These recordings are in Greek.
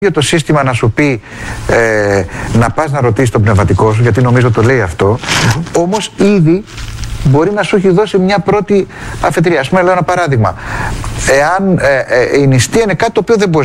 για το σύστημα να σου πει να πας να ρωτήσεις τον πνευματικό σου, γιατί νομίζω το λέει αυτό, όμως ήδη μπορεί να σου έχει δώσει μια πρώτη αφετηρία. Ας πούμε, λέω ένα παράδειγμα. Εάν η νηστεία είναι κάτι το οποίο δεν μπορείς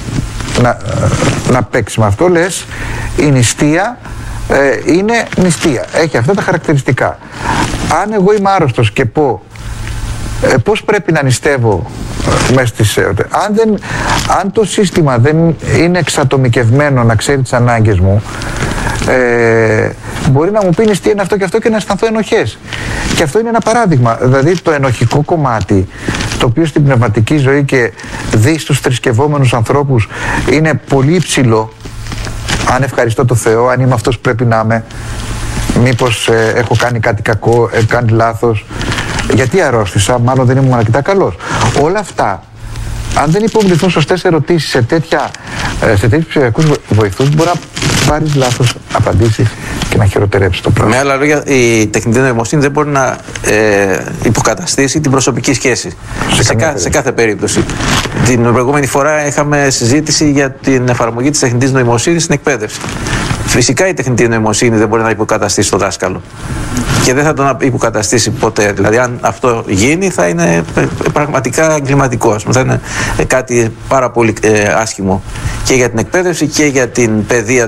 να παίξεις με αυτό, λες η νηστεία είναι νηστεία, έχει αυτά τα χαρακτηριστικά. Αν εγώ είμαι άρρωστος και πω πώς πρέπει να νηστεύω μέσα στις, αν το σύστημα δεν είναι εξατομικευμένο να ξέρει τις ανάγκες μου, μπορεί να μου πει νηστεία είναι αυτό και αυτό και να αισθανθώ ενοχές. Και αυτό είναι ένα παράδειγμα. Δηλαδή το ενοχικό κομμάτι, το οποίο στην πνευματική ζωή και δει στους θρησκευόμενους ανθρώπους είναι πολύ υψηλό. Αν ευχαριστώ το Θεό, αν είμαι αυτός που πρέπει να είμαι, μήπως έχω κάνει κάτι κακό, κάνει λάθος, γιατί αρρώστησα, μάλλον δεν ήμουν αρκετά καλός. Όλα αυτά, αν δεν υποβληθούν σωστές ερωτήσεις σε τέτοιους ψηφιακούς βοηθούς, μπορεί να πάρεις λάθος απαντήσεις και να χειροτερέψεις το πράγμα. Με άλλα λόγια, η τεχνητή νοημοσύνη δεν μπορεί να υποκαταστήσει την προσωπική σχέση σε κάθε περίπτωση. Την προηγούμενη φορά είχαμε συζήτηση για την εφαρμογή της τεχνητής νοημοσύνης στην εκπαίδευση. Φυσικά η τεχνητή νοημοσύνη δεν μπορεί να υποκαταστήσει τον δάσκαλο και δεν θα τον υποκαταστήσει ποτέ. Δηλαδή, αν αυτό γίνει, θα είναι πραγματικά εγκληματικό. Θα είναι κάτι πάρα πολύ άσχημο και για την εκπαίδευση και για την παιδεία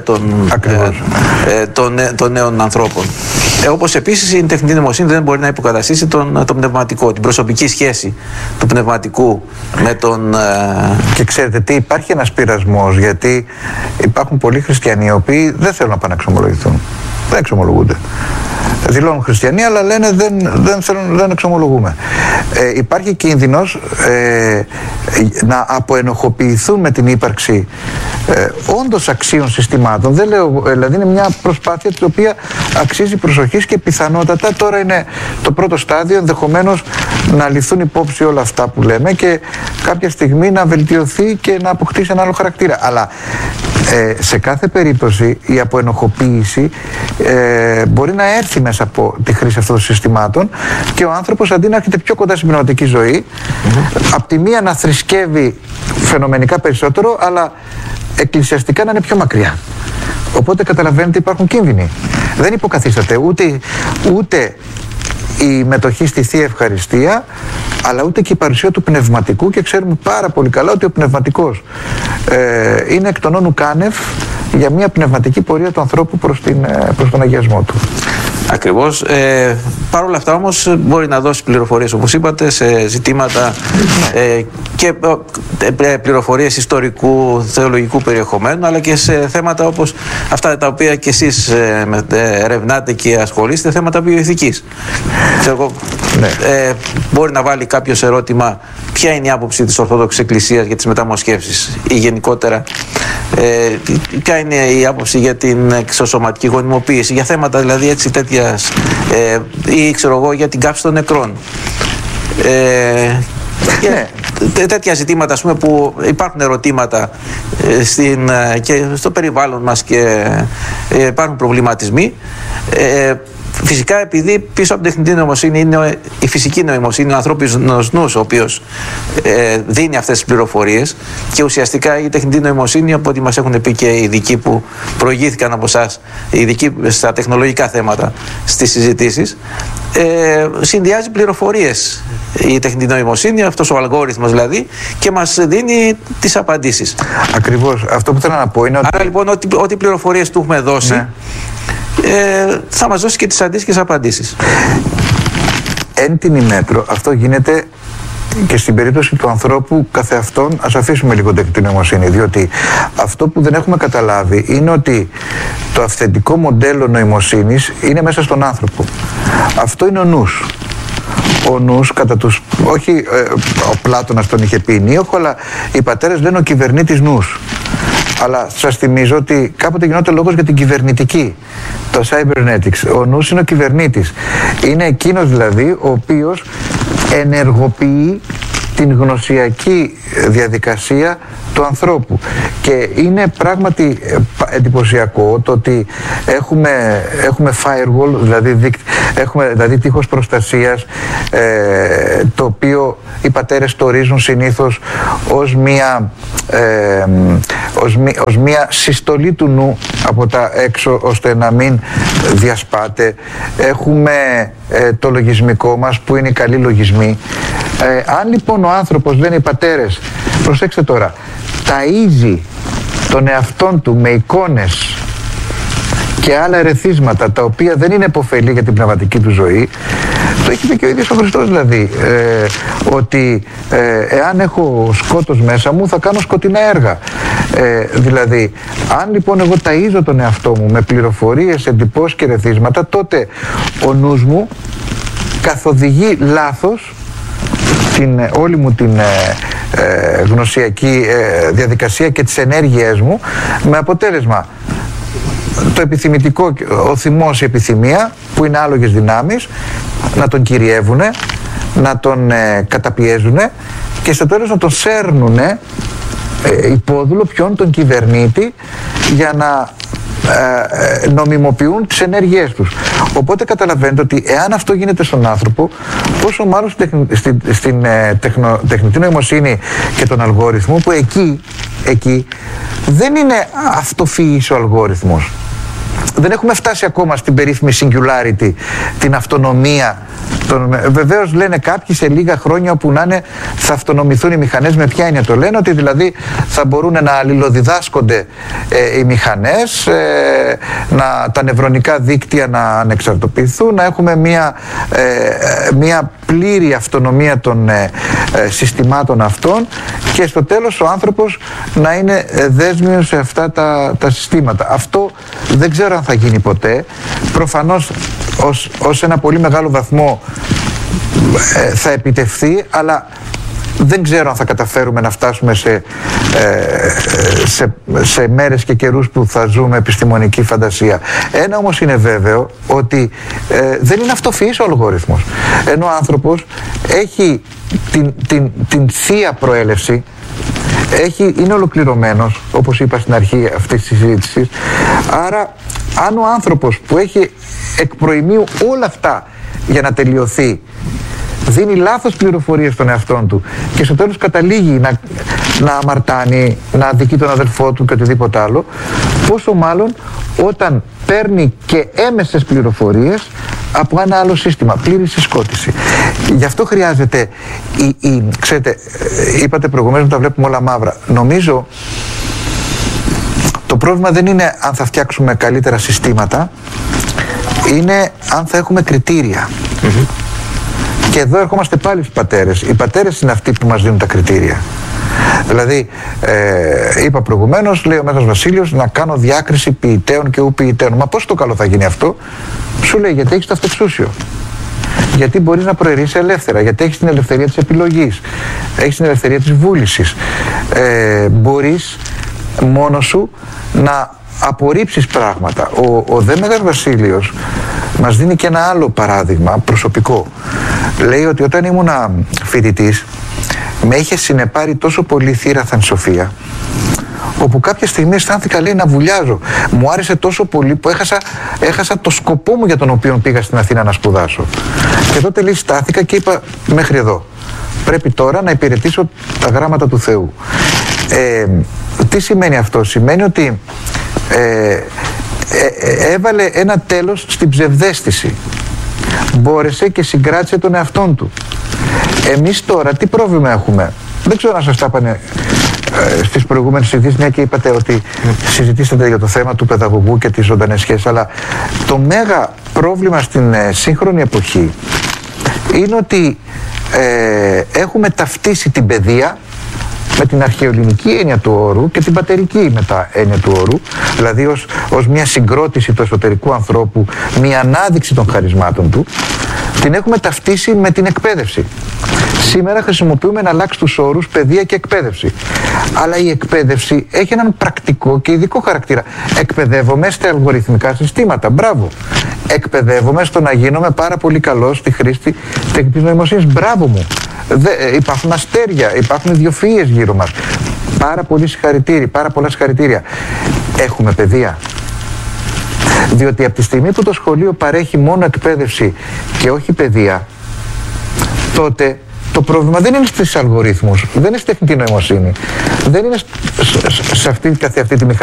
των νέων ανθρώπων. Όπως επίσης η τεχνητή νοημοσύνη δεν μπορεί να υποκαταστήσει τον πνευματικό, την προσωπική σχέση του πνευματικού με τον... Και ξέρετε τι, υπάρχει ένας πειρασμός, γιατί υπάρχουν πολλοί χριστιανοί οι οποίοι δεν θέλουν να πάνε να εξομολογηθούν. Δεν εξομολογούνται. Δηλώνουν χριστιανοί, αλλά λένε δεν εξομολογούμε. Υπάρχει κίνδυνος να αποενοχοποιηθούν με την ύπαρξη όντως αξίων συστημάτων. Δεν λέω, δηλαδή είναι μια προσπάθεια την οποία αξίζει προσοχής και πιθανότατα τώρα είναι το πρώτο στάδιο, ενδεχομένως να ληφθούν υπόψη όλα αυτά που λέμε και κάποια στιγμή να βελτιωθεί και να αποκτήσει ένα άλλο χαρακτήρα. Αλλά σε κάθε περίπτωση η αποενοχοποίηση μπορεί να έρθει μέσα από τη χρήση αυτών των συστημάτων και ο άνθρωπος αντί να έρχεται πιο κοντά στην πνευματική ζωή, απ' τη μία να θρησκεύει φαινομενικά περισσότερο, αλλά εκκλησιαστικά να είναι πιο μακριά. Οπότε καταλαβαίνετε υπάρχουν κίνδυνοι. Δεν υποκαθίσταται ούτε η μετοχή στη Θεία Ευχαριστία, αλλά ούτε και η παρουσία του πνευματικού, και ξέρουμε πάρα πολύ καλά ότι ο πνευματικός είναι εκ των όνου κάνευ για μια πνευματική πορεία του ανθρώπου προς τον αγιασμό του. Ακριβώς. Παρ' όλα αυτά όμως μπορεί να δώσει πληροφορίες, όπως είπατε, σε ζητήματα και πληροφορίες ιστορικού, θεολογικού περιεχομένου, αλλά και σε θέματα όπως αυτά τα οποία και εσείς ερευνάτε και ασχολείστε, θέματα βιοειθικής. Μπορεί να βάλει κάποιος ερώτημα ποια είναι η άποψη της Ορθόδοξης Εκκλησίας για τις μεταμοσχεύσεις ή γενικότερα ποια είναι η άποψη για την εξωσωματική γονιμοποίηση, για θέματα δηλαδή έτσι τέτοιας ή ξέρω εγώ για την κάψη των νεκρών. Τέτοια ζητήματα, ας πούμε, που υπάρχουν ερωτήματα και στο περιβάλλον μας και υπάρχουν προβληματισμοί. Φυσικά, επειδή πίσω από την τεχνητή νοημοσύνη είναι η φυσική νοημοσύνη, ο ανθρώπινος νους ο οποίος δίνει αυτές τις πληροφορίες, και ουσιαστικά η τεχνητή νοημοσύνη, από ό,τι μας έχουν πει και οι ειδικοί που προηγήθηκαν από εσάς, οι ειδικοί στα τεχνολογικά θέματα στις συζητήσεις, συνδυάζει πληροφορίες η τεχνητή νοημοσύνη, αυτός ο αλγόριθμος δηλαδή, και μας δίνει τις απαντήσεις. Ακριβώς. Αυτό που θέλω να πω είναι ότι... Άρα λοιπόν ό,τι πληροφορίες του έχουμε δώσει, ναι, θα μας δώσει και τις αντίστοιχες απαντήσεις. Εν την ημέτρο αυτό γίνεται και στην περίπτωση του ανθρώπου καθεαυτόν. Ας αφήσουμε λίγο την νοημοσύνη, διότι αυτό που δεν έχουμε καταλάβει είναι ότι το αυθεντικό μοντέλο νοημοσύνης είναι μέσα στον άνθρωπο. Αυτό είναι ο νους. Ο νους, κατά τους, όχι ο Πλάτωνας τον είχε πει νίοχο, αλλά οι πατέρες λένε ο κυβερνήτης νους. Αλλά σας θυμίζω ότι κάποτε γινόταν λόγος για την κυβερνητική, το cybernetics. Ο νους είναι ο κυβερνήτης. Είναι εκείνος δηλαδή ο οποίος ενεργοποιεί την γνωσιακή διαδικασία του ανθρώπου. Και είναι πράγματι εντυπωσιακό το ότι έχουμε firewall, δηλαδή τείχος προστασίας, το οποίο οι πατέρες το ορίζουν συνήθως ως μία συστολή του νου από τα έξω, ώστε να μην διασπάται. Έχουμε το λογισμικό μας που είναι οι καλοί λογισμοί. Αν λοιπόν ο άνθρωπος, λένε οι πατέρες, προσέξτε τώρα, ταΐζει τον εαυτόν του με εικόνες και άλλα ερεθίσματα τα οποία δεν είναι επωφελή για την πνευματική του ζωή, το έχει πει και ο ίδιος ο Χριστός, δηλαδή ότι εάν έχω σκότος μέσα μου θα κάνω σκοτεινά έργα. Δηλαδή αν λοιπόν εγώ ταΐζω τον εαυτό μου με πληροφορίες, εντυπώσεις και ερεθίσματα, τότε ο νους μου καθοδηγεί λάθος όλη μου την γνωσιακή διαδικασία και τις ενέργειές μου, με αποτέλεσμα το επιθυμητικό, ο θυμός, η επιθυμία, που είναι άλογες δυνάμεις, να τον κυριεύουνε, να τον καταπιέζουνε και στο τέλος να τον σέρνουνε υπόδουλο, τον κυβερνήτη, για να νομιμοποιούν τις ενέργειές τους. Οπότε καταλαβαίνετε ότι εάν αυτό γίνεται στον άνθρωπο, πόσο μάλλον στην τεχνητή νοημοσύνη και τον αλγόριθμο, που εκεί δεν είναι αυτοφυής ο αλγόριθμος. Δεν έχουμε φτάσει ακόμα στην περίφημη singularity, την αυτονομία. Βεβαίως λένε κάποιοι σε λίγα χρόνια όπου να είναι θα αυτονομηθούν οι μηχανές. Με ποια έννοια το λένε? Ότι δηλαδή θα μπορούν να αλληλοδιδάσκονται οι μηχανές, τα νευρονικά δίκτυα να ανεξαρτοποιηθούν, να έχουμε μια πλήρη αυτονομία των συστημάτων αυτών και στο τέλος ο άνθρωπος να είναι δέσμιος σε αυτά τα συστήματα. Αυτό δεν ξέρω αν θα γίνει ποτέ. Προφανώς ως ένα πολύ μεγάλο βαθμό θα επιτευχθεί, αλλά δεν ξέρω αν θα καταφέρουμε να φτάσουμε σε μέρες και καιρούς που θα ζούμε επιστημονική φαντασία. Ένα όμως είναι βέβαιο, ότι δεν είναι αυτοφυής ο αλγόριθμος. Ενώ ο άνθρωπος έχει την θεία προέλευση, είναι ολοκληρωμένος, όπως είπα στην αρχή αυτής της συζήτησης. Άρα αν ο άνθρωπος που έχει εκ προημίου όλα αυτά για να τελειωθεί, δίνει λάθος πληροφορίες στον εαυτόν του και στο τέλος καταλήγει να αμαρτάνει, να αδικεί τον αδελφό του και οτιδήποτε άλλο, πόσο μάλλον όταν παίρνει και έμεσες πληροφορίες από ένα άλλο σύστημα, πλήρη συσκότηση. Γι' αυτό χρειάζεται, ξέρετε, είπατε προηγουμένως τα βλέπουμε όλα μαύρα. Νομίζω το πρόβλημα δεν είναι αν θα φτιάξουμε καλύτερα συστήματα, είναι αν θα έχουμε κριτήρια. Και εδώ ερχόμαστε πάλι στους πατέρες. Οι πατέρες είναι αυτοί που μας δίνουν τα κριτήρια. Δηλαδή, είπα προηγουμένως, λέει ο Μέγας Βασίλειος, να κάνω διάκριση ποιητέων και ου ποιητέων. Μα πώς το καλό θα γίνει αυτό? Σου λέει, γιατί έχεις το αυτεξούσιο. Γιατί μπορείς να προαιρείσαι ελεύθερα. Γιατί έχεις την ελευθερία της επιλογής. Έχεις την ελευθερία της βούλησης. Μπορείς μόνος σου να απορρίψεις πράγματα. Ο δε Μέγας Βασίλειος μας δίνει και ένα άλλο παράδειγμα προσωπικό. Λέει ότι όταν ήμουνα φοιτητής, με είχε συνεπάρει τόσο πολύ θύρα Θανσοφία, όπου κάποια στιγμή αισθάνθηκα, λέει, να βουλιάζω. Μου άρεσε τόσο πολύ που έχασα το σκοπό μου για τον οποίο πήγα στην Αθήνα να σπουδάσω. Και τότε, λέει, στάθηκα και είπα, μέχρι εδώ. Πρέπει τώρα να υπηρετήσω τα γράμματα του Θεού. Τι σημαίνει αυτό? Σημαίνει ότι έβαλε ένα τέλος στην ψευδαίσθηση. Μπόρεσε και συγκράτησε τον εαυτόν του. Εμείς τώρα τι πρόβλημα έχουμε? Δεν ξέρω αν σας τα είπανε στις προηγούμενες συζητήσεις, μια και είπατε ότι συζητήσατε για το θέμα του παιδαγωγού και τις ζωντανές σχέσεις, αλλά το μέγα πρόβλημα στην σύγχρονη εποχή είναι ότι έχουμε ταυτίσει την παιδεία με την αρχαιοελληνική έννοια του όρου και την πατερική μετά έννοια του όρου, δηλαδή ως μια συγκρότηση του εσωτερικού ανθρώπου, μια ανάδειξη των χαρισμάτων του, Την έχουμε ταυτίσει με την εκπαίδευση. Σήμερα χρησιμοποιούμε να αλλάξει τους όρους παιδεία και εκπαίδευση. Αλλά η εκπαίδευση έχει έναν πρακτικό και ειδικό χαρακτήρα. Εκπαιδεύομαι στα αλγοριθμικά συστήματα. Μπράβο. Εκπαιδεύομαι στο να γίνομαι πάρα πολύ καλός στη χρήση τεχνητής νοημοσύνης. Μπράβο μου. Υπάρχουν αστέρια, υπάρχουν ιδιοφυΐες γύρω μας. Πάρα πολλά συγχαρητήρια. Έχουμε παιδεία. Διότι από τη στιγμή που το σχολείο παρέχει μόνο εκπαίδευση και όχι παιδεία, τότε το πρόβλημα δεν είναι στις αλγορίθμους, δεν είναι στη τεχνητή νοημοσύνη, δεν είναι σε αυτή τη μηχανή.